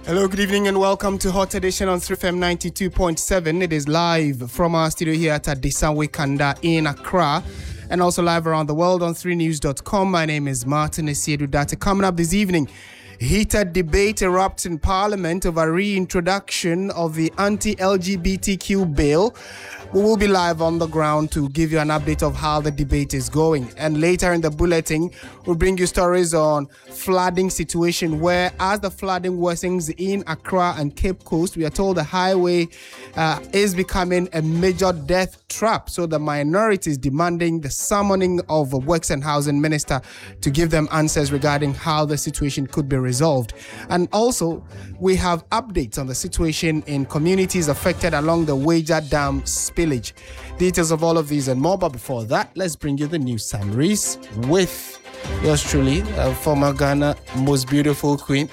Hello, good evening and welcome to Hot Edition on 3FM 92.7. It is live from our studio here at Adisanwe Kanda in Accra and also live around the world on 3news.com. My name is Martin Esiedu Data. Coming up this evening, heated debate erupts in Parliament over reintroduction of the anti-LGBTQ bill. We will be live on the ground to give you an update of how the debate is going. And later in the bulletin, we'll bring you stories on flooding situation where as the flooding worsens in Accra and Cape Coast, we are told the highway is becoming a major death trap. So the minority is demanding the summoning of a Works and Housing Minister to give them answers regarding how the situation could be resolved. And also, we have updates on the situation in communities affected along the Weija Dam spillage. Details of all of these and more, but before that, let's bring you the news summaries with yours truly, former Ghana most beautiful queen,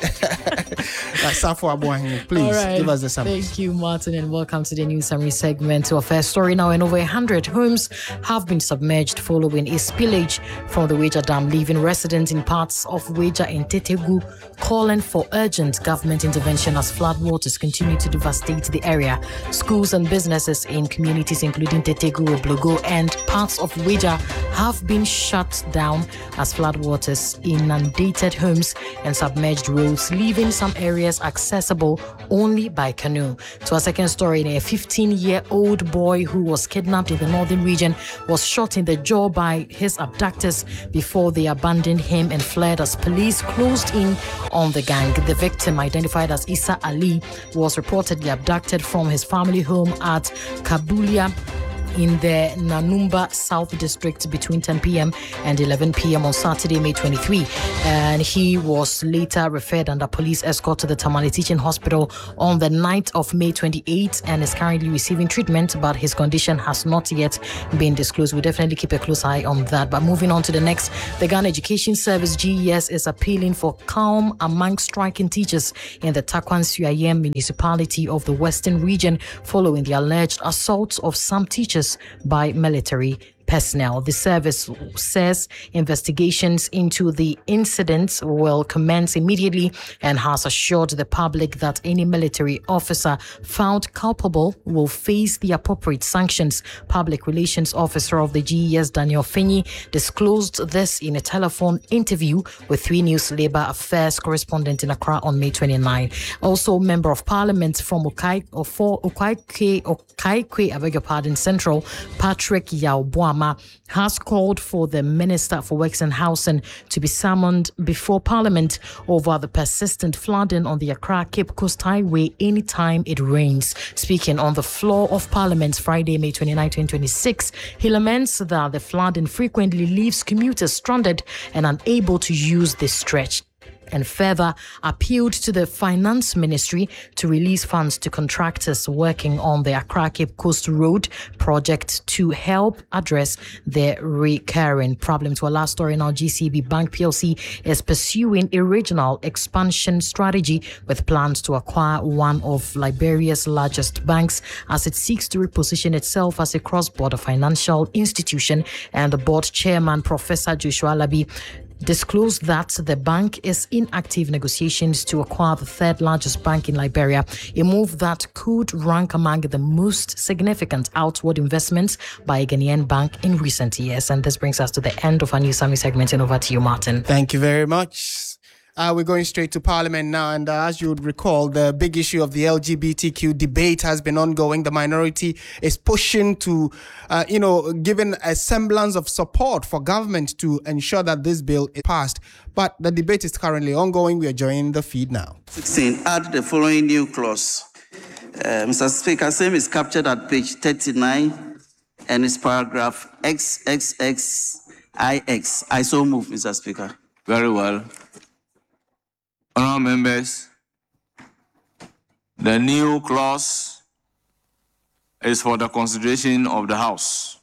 Safo Abuahin. Please give us the summary. Thank you, Martin, and welcome to the news summary segment. To our first story now, and over 100 homes have been submerged following a spillage from the Weija Dam, leaving residents in parts of Weija and Tetegu calling for urgent government intervention as floodwaters continue to devastate the area. Schools and businesses in communities including Tetegu, Oblogo, and parts of Weija have been shut down as floodwaters inundated homes and submerged roads, leaving some areas accessible only by canoe. To our second story, a 15-year-old boy who was kidnapped in the northern region was shot in the jaw by his abductors before they abandoned him and fled as police closed in on the gang. The victim, identified as Issa Ali, was reportedly abducted from his family home at Kabulia in the Nanumba South District between 10 p.m. and 11 p.m. on Saturday, May 23. And he was later referred under police escort to the Tamale Teaching Hospital on the night of May 28 and is currently receiving treatment, but his condition has not yet been disclosed. We'll definitely keep a close eye on that. But moving on to the next, the Ghana Education Service, GES, is appealing for calm among striking teachers in the Takwan Suayem municipality of the Western region following the alleged assaults of some teachers by military personnel. The service says investigations into the incidents will commence immediately and has assured the public that any military officer found culpable will face the appropriate sanctions. Public Relations Officer of the GES, Daniel Fenyi, disclosed this in a telephone interview with 3 News Labour Affairs correspondent in Accra on May 29. Also, Member of Parliament from Okaikwe, Central, Patrick Yaobuama, has called for the Minister for Works and Housing to be summoned before Parliament over the persistent flooding on the Accra-Cape Coast Highway anytime it rains. Speaking on the floor of Parliament Friday, May 29, 2026, he laments that the flooding frequently leaves commuters stranded and unable to use this stretch, and further appealed to the Finance Ministry to release funds to contractors working on the Accra-Cape Coast Road project to help address the recurring problem. To our last story now, GCB Bank PLC is pursuing a regional expansion strategy with plans to acquire one of Liberia's largest banks as it seeks to reposition itself as a cross-border financial institution. And the board chairman, Professor Joshua Labi, disclosed that the bank is in active negotiations to acquire the third largest bank in Liberia, a move that could rank among the most significant outward investments by a Ghanaian bank in recent years. And this brings us to the end of our news summary segment, and over to you, Martin. Thank you very much. We're going straight to Parliament now, and as you would recall, the big issue of the LGBTQ debate has been ongoing. The minority is pushing to, giving a semblance of support for government to ensure that this bill is passed. But the debate is currently ongoing. We are joining the feed now. 16. Add the following new clause. Mr. Speaker, same is captured at page 39 and it's paragraph XXXIX. I so move, Mr. Speaker. Very well. Honourable members, the new clause is for the consideration of the House.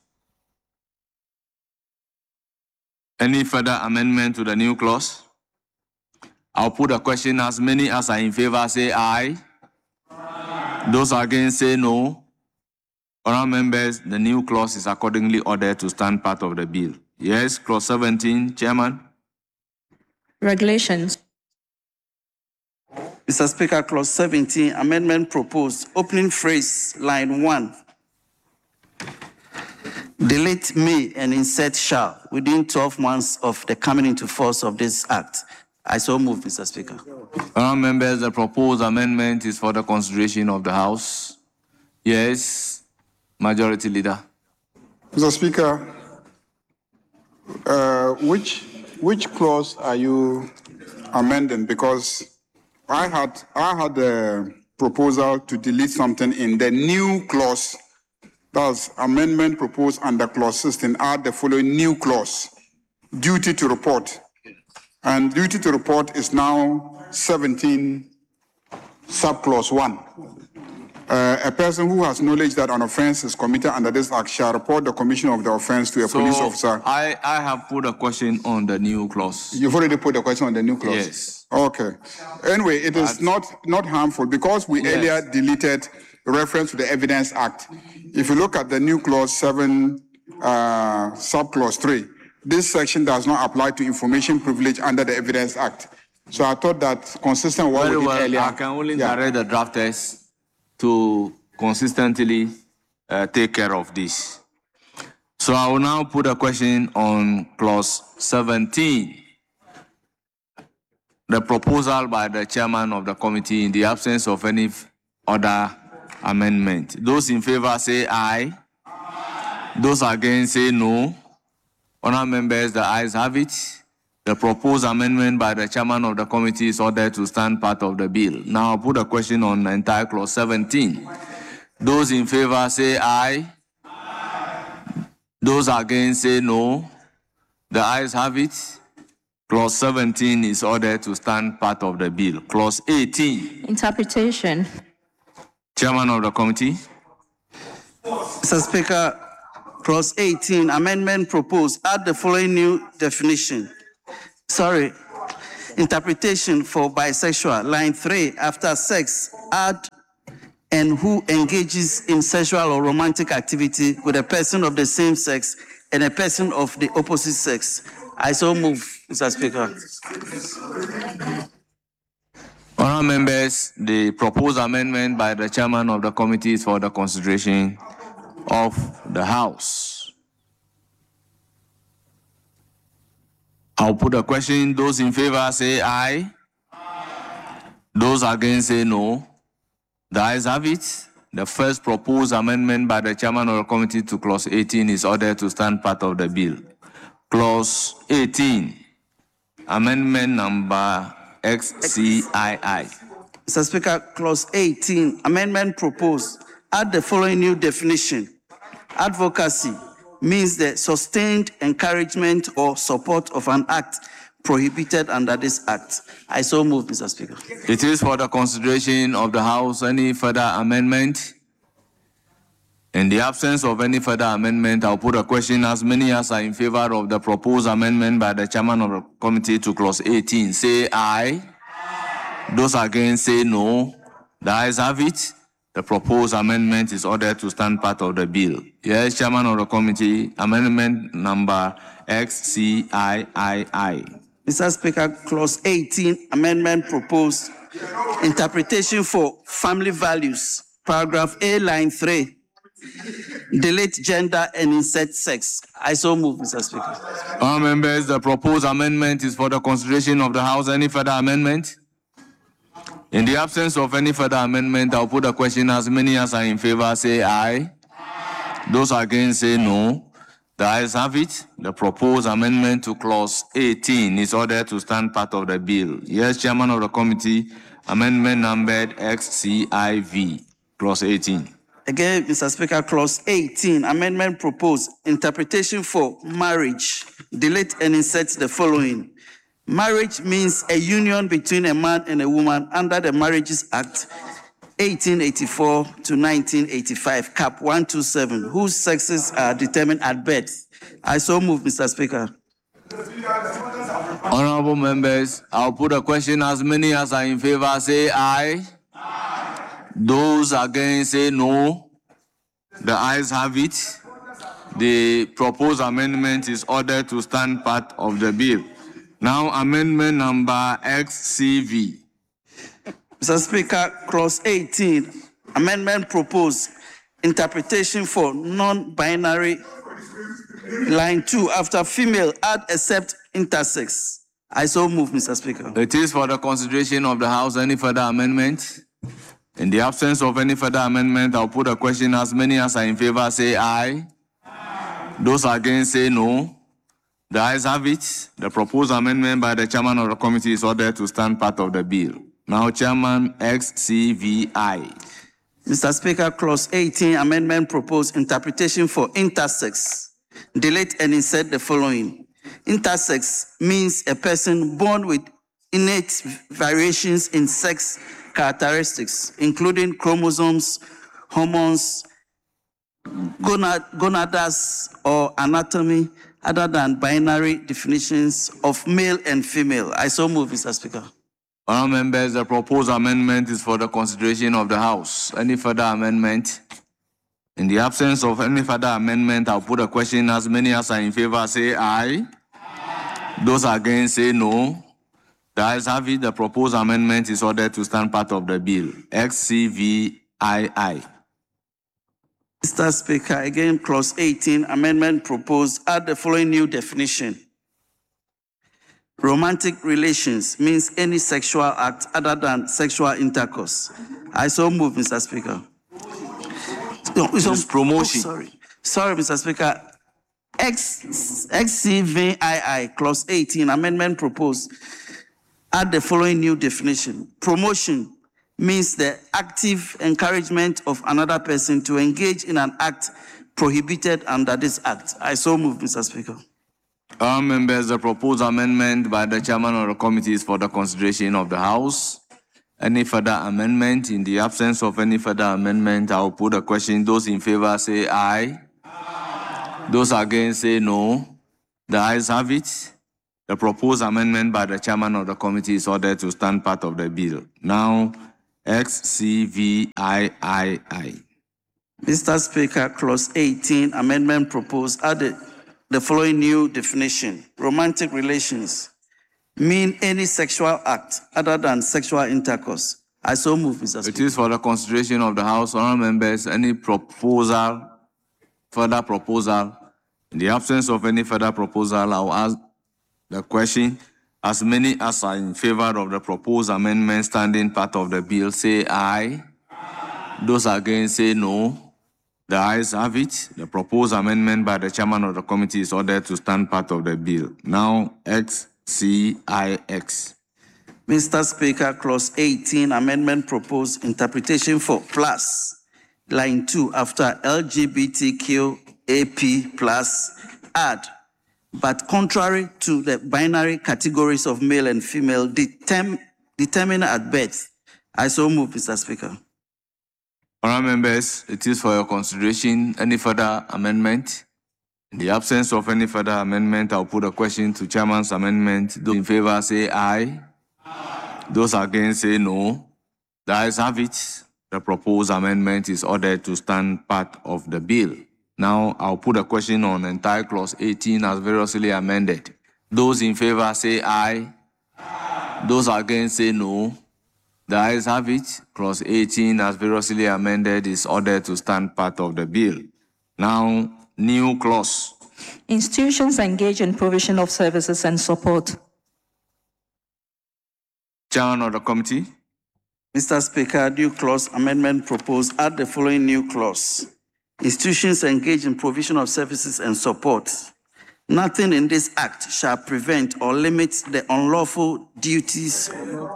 Any further amendment to the new clause? I'll put a question. As many as are in favor say aye. Aye. Those against say no. Honourable members, the new clause is accordingly ordered to stand part of the bill. Yes, clause 17, Chairman. Regulations. Mr. Speaker, clause 17, amendment proposed, opening phrase, line 1. Delete may and insert shall within 12 months of the coming into force of this act. I so move, Mr. Speaker. Honourable members, the proposed amendment is for the consideration of the House. Yes, Majority Leader. Mr. Speaker, which clause are you amending? Because I had a proposal to delete something in the new clause. That's amendment proposed under clause 16. Add the following new clause: duty to report. And duty to report is now 17 subclause 1. A person who has knowledge that an offense is committed under this act shall report the commission of the offense to a police officer. I have put a question on the new clause. You've already put a question on the new clause? Yes. Okay. Anyway, it is not harmful because we earlier deleted reference to the Evidence Act. If you look at the new clause 7, subclause 3, this section does not apply to information privilege under the Evidence Act. So I thought that consistent with what we did earlier. I can only direct the drafters to consistently take care of this. So I will now put a question on clause 17. The proposal by the chairman of the committee in the absence of any other amendment. Those in favor say aye. Those against say no. Honourable members, the ayes have it. The proposed amendment by the chairman of the committee is ordered to stand part of the bill. Now I'll put a question on the entire clause 17. Those in favor say aye. Those against say no. The ayes have it. Clause 17 is ordered to stand part of the bill. Clause 18. Interpretation. Chairman of the committee. Mr. Speaker, clause 18, amendment proposed, add the following new definition. Interpretation for bisexual, line 3, after sex, add and who engages in sexual or romantic activity with a person of the same sex and a person of the opposite sex. I so move, Mr. Speaker. Honourable members, the proposed amendment by the chairman of the committee is for the consideration of the House. I'll put a question. Those in favor say aye. Those against say no. The ayes have it. The first proposed amendment by the chairman of the committee to clause 18 is ordered to stand part of the bill. Clause 18, amendment number XCII. Mr. Speaker, clause 18, amendment proposed, add the following new definition. Advocacy means the sustained encouragement or support of an act prohibited under this act. I so move, Mr. Speaker. It is for the consideration of the House. Any further amendment? In the absence of any further amendment, I'll put a question. As many as are in favor of the proposed amendment by the chairman of the committee to clause 18, say aye. Those against say no. The ayes have it. The proposed amendment is ordered to stand part of the bill. Yes, chairman of the committee, amendment number XCIII. Mr. Speaker, clause 18, amendment proposed, interpretation for family values, paragraph A, line 3. Delete gender and insert sex. I so move, Mr. Speaker. All members, the proposed amendment is for the consideration of the House. Any further amendment? In the absence of any further amendment, I'll put a question. As many as are in favor say aye. Those against say no. The ayes have it. The proposed amendment to clause 18 is ordered to stand part of the bill. Yes, chairman of the committee, amendment numbered XCIV, clause 18. Again, Mr. Speaker, clause 18, amendment proposed, interpretation for marriage. Delete and insert the following. Marriage means a union between a man and a woman under the Marriages Act 1884 to 1985, Cap 127, whose sexes are determined at birth. I so move, Mr. Speaker. Honorable members, I'll put a question. As many as are in favor say aye. Those against say no. The ayes have it. The proposed amendment is ordered to stand part of the bill. Now, amendment number XCV. Mr. Mr. Speaker, clause 18, amendment proposed, interpretation for non-binary, line 2, after female, add except intersex. I so move, Mr. Speaker. It is for the consideration of the House. Any further amendment? In the absence of any further amendment, I'll put a question. As many as are in favor say aye. Those against say no. The ayes have it. The proposed amendment by the chairman of the committee is ordered to stand part of the bill. Now, Chairman XCVI. Mr. Speaker, clause 18, amendment proposed, interpretation for intersex. Delete and insert the following. Intersex means a person born with innate variations in sex characteristics, including chromosomes, hormones, gonads, or anatomy, other than binary definitions of male and female. I so move, Mr. Speaker. Honourable members, the proposed amendment is for the consideration of the House. Any further amendment? In the absence of any further amendment, I'll put a question. As many as are in favor say aye. Those against say no. The ayes have it. The proposed amendment is ordered to stand part of the bill. XCVII. Mr. Speaker, again, clause 18, amendment proposed, add the following new definition. Romantic relations means any sexual act other than sexual intercourse. I so move, Mr. Speaker. It's promotion. Sorry, Mr. Speaker. XCVII, clause 18, amendment proposed, add the following new definition. Promotion means the active encouragement of another person to engage in an act prohibited under this act. I so move, Mr. Speaker. Our members, the proposed amendment by the chairman of the committee is for the consideration of the House. Any further amendment? In the absence of any further amendment, I will put a question. Those in favor say aye. Those against say no. The ayes have it. The proposed amendment by the chairman of the committee is ordered to stand part of the bill. Now, XCVIII. Mr. Speaker, clause 18, amendment proposed, added the following new definition. Romantic relations mean any sexual act other than sexual intercourse. I so move, Mr. Speaker. It is for the consideration of the House. Honourable members, any proposal, further proposal? In the absence of any further proposal, I will ask the question. As many as are in favor of the proposed amendment standing part of the bill say aye. Those against say no. The ayes have it. The proposed amendment by the chairman of the committee is ordered to stand part of the bill. Now, XCIX. Mr. Speaker, clause 18, amendment proposed, interpretation for plus, line 2, after LGBTQAP plus, add, but contrary to the binary categories of male and female determined at birth. I so move, Mr. Speaker. Honourable members, it is for your consideration. Any further amendment? In the absence of any further amendment, I'll put a question to Chairman's amendment. Those in favor say aye. Those against say no. The ayes have it. The proposed amendment is ordered to stand part of the bill. Now, I'll put a question on entire clause 18 as variously amended. Those in favor say aye. Those against say no. The ayes have it. Clause 18 as variously amended is ordered to stand part of the bill. Now, new clause. Institutions engage in provision of services and support. Chairman of the committee. Mr. Speaker, new clause amendment proposed, add the following new clause. Institutions engage in provision of services and support. Nothing in this act shall prevent or limit the lawful duties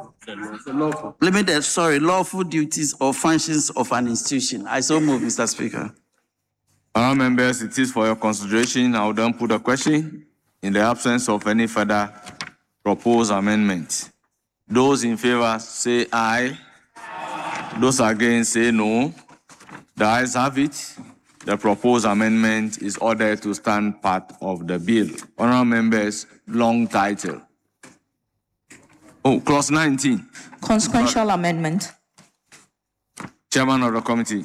or functions of an institution. I so move, Mr. Speaker. Honourable members, it is for your consideration. I will then put a question. In the absence of any further proposed amendment, those in favor say aye. Those against say no. The ayes have it. The proposed amendment is ordered to stand part of the bill. Honourable members, long title. Oh, clause 19. Consequential amendment. Chairman of the committee.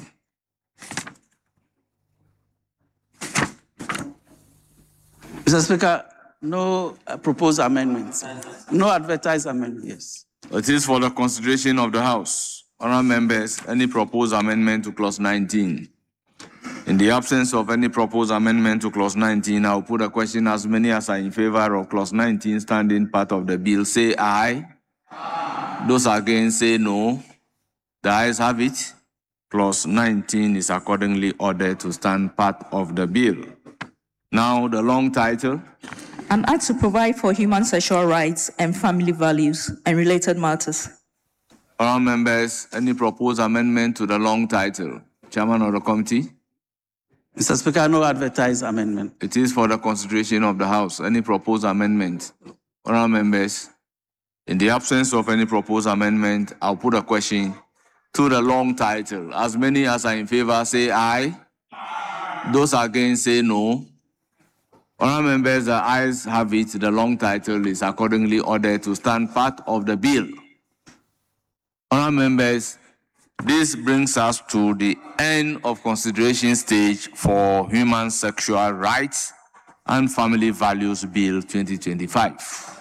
Mr. Speaker, no proposed amendments. No advertised amendment, yes. It is for the consideration of the House. Honourable members, any proposed amendment to clause 19? In the absence of any proposed amendment to clause 19, I will put a question. As many as are in favor of clause 19 standing part of the bill, say aye. Aye. Those against, say no. The ayes have it. Clause 19 is accordingly ordered to stand part of the bill. Now, the long title. An act to provide for human sexual rights and family values and related matters. Honourable members, any proposed amendment to the long title? Chairman of the committee. Mr. Speaker, no advertised amendment. It is for the consideration of the House. Any proposed amendment? Honourable members, in the absence of any proposed amendment, I'll put a question to the long title. As many as are in favor, say aye. Aye. Those against, say no. Honourable members, the ayes have it. The long title is accordingly ordered to stand part of the bill. Honourable members, this brings us to the end of consideration stage for Human Sexual Rights and Family Values Bill 2025.